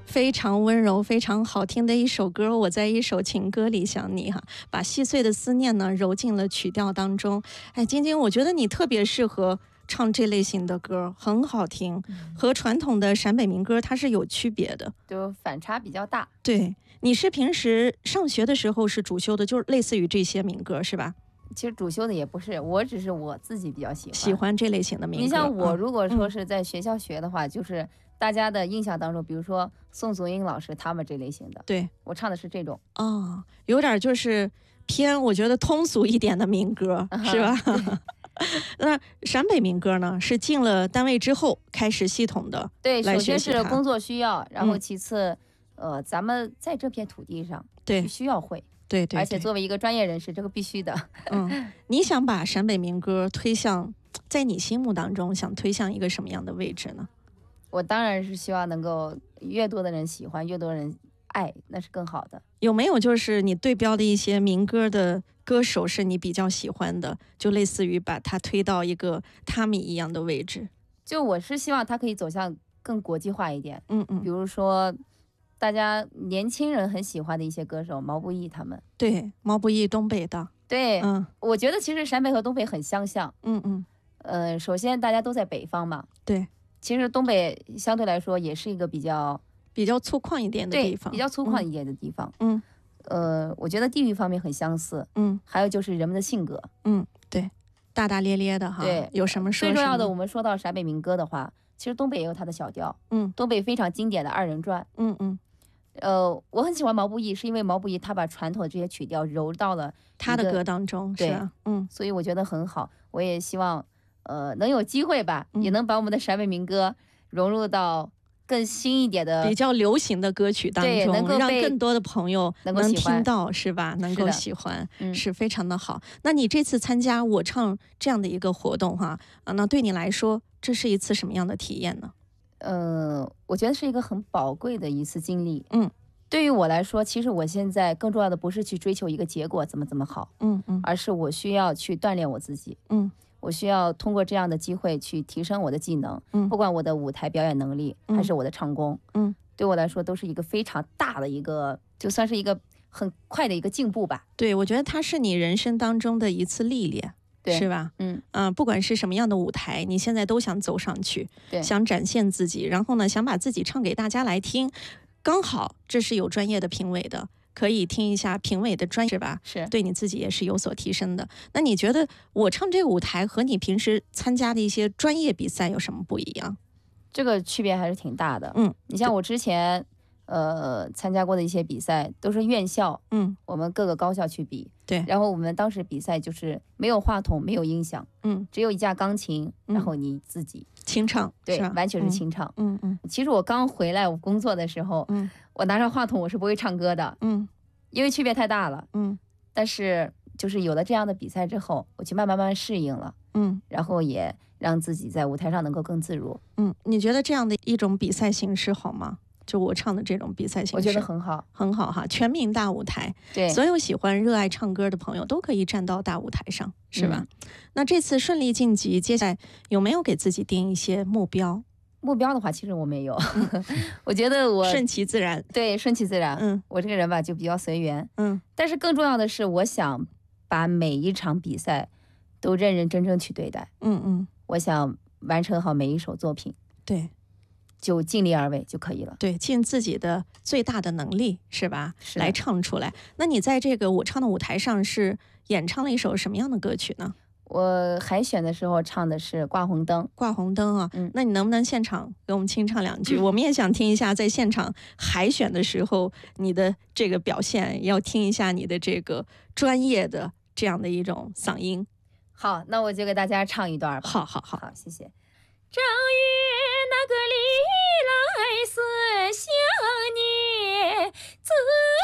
非常温柔、非常好听的一首歌，我在一首情歌里想你哈，把细碎的思念呢揉进了曲调当中。哎，晶晶，我觉得你特别适合唱这类型的歌，很好听，和传统的陕北民歌它是有区别的， 就反差比较大。 对，你是平时上学的时候是主修的，就是类似于这些民歌是吧？ 其实主修的也不是，我只是我自己比较喜欢这类型的民歌。 你像我如果说是在学校学的话，就是大家的印象当中，比如说宋祖英老师他们这类型的， 对， 我唱的是这种。 哦，有点就是偏我觉得通俗一点的民歌，是吧？那陕北民歌呢，是进了单位之后开始系统的对，首先是工作需要，然后嗯其次，咱们在这片土地上， 对， 需要会， 对， 而且作为一个专业人士，这个必须的。 你想把陕北民歌推向，在你心目当中想推向一个什么样的位置呢？ 我当然是希望能够越多的人喜欢，越多人爱，那是更好的。 有没有就是你对标的一些民歌的歌手是你比较喜欢的，就类似于把它推到一个他们一样的位置？ 就我是希望他可以走向更国际化一点。 比如说大家年轻人很喜欢的一些歌手，毛不易他们。 对，毛不易东北的。 对，我觉得其实陕北和东北很相像。首先大家都在北方嘛。 对， 其实东北相对来说也是一个比较粗犷一点的地方， 比较粗犷一点的地方。我觉得地域方面很相似。还有就是人们的性格。 对，大大咧咧的哈。 对， 有什么说什么。 最重要的，我们说到陕北民歌的话，其实东北也有它的小调。东北非常经典的二人转。我很喜欢毛不易，是因为毛不易他把传统的这些曲调揉到了他的歌当中， 对， 是啊， 所以我觉得很好。我也希望，能有机会吧，也能把我们的陕北民歌融入到更新一点的、 比较流行的歌曲当中， 能够让更多的朋友能听到，是吧？能够喜欢，是非常的好。那你这次参加我唱这样的一个活动哈，那对你来说，这是一次什么样的体验呢？ 我觉得是一个很宝贵的一次经历。对于我来说，其实我现在更重要的不是去追求一个结果怎么好，而是我需要去锻炼我自己。我需要通过这样的机会去提升我的技能。不管我的舞台表演能力，还是我的唱功，对我来说都是一个非常大的一个，就算是一个很快的一个进步吧。 对，我觉得它是你人生当中的一次历练。是吧？不管是什么样的舞台，你现在都想走上去，想展现自己，然后呢，想把自己唱给大家来听。刚好这是有专业的评委的，可以听一下评委的专业，是吧？ 是， 对你自己也是有所提升的。那你觉得我唱这个舞台和你平时参加的一些专业比赛有什么不一样？ 这个区别还是挺大的。你像我之前参加过的一些比赛都是院校，我们各个高校去比。 对， 然后我们当时比赛就是没有话筒，没有音响，只有一架钢琴，然后你自己清唱， 对，完全是清唱。其实我刚回来我工作的时候，我拿上话筒我是不会唱歌的，因为区别太大了。但是就是有了这样的比赛之后，我去慢慢适应了，然后也让自己在舞台上能够更自如。 你觉得这样的一种比赛形式好吗？就我唱的这种比赛形式， 我觉得很好， 很好哈！全民大舞台， 对， 所有喜欢、热爱唱歌的朋友都可以站到大舞台上，是吧？那这次顺利晋级，接下来有没有给自己定一些目标？ 目标的话，其实我没有，我觉得我顺其自然， 对，顺其自然。我这个人吧，就比较随缘。但是更重要的是，我想把每一场比赛都认认真真去对待。我想完成好每一首作品。 对。 就尽力而为就可以了。 对，尽自己的最大的能力，是吧？来唱出来。那你在这个我唱的舞台上是演唱了一首什么样的歌曲呢？ 我海选的时候唱的是《挂红灯》。 挂红灯啊，那你能不能现场给我们清唱两句？我们也想听一下，在现场海选的时候你的这个表现，要听一下你的这个专业的这样的一种嗓音。 好，那我就给大家唱一段吧。 好， 谢谢。正月那个里来思想你。